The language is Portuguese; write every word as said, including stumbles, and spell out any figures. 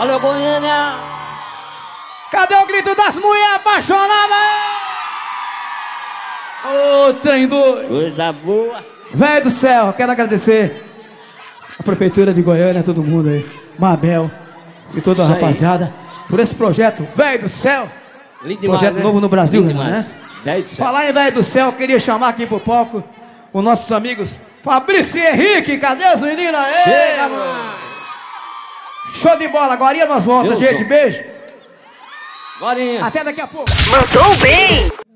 Alô, Goiânia! Cadê o grito das mulheres apaixonadas? Ô, oh, trem doido! Coisa boa! Velho do céu, quero agradecer a Prefeitura de Goiânia, todo mundo aí, Mabel e toda a Isso rapaziada, aí. por esse projeto, Velho do Céu. Lindo demais, projeto né? novo no Brasil, Lindo né? Velho do céu. Falar em Velho do Céu, eu queria chamar aqui pro palco os nossos amigos Fabrício e Henrique. Cadê os meninos aí? Chega, mano! Show de bola, agora nós voltamos, Deus gente. som. Beijo. Borinha! Até daqui a pouco. Mandou bem!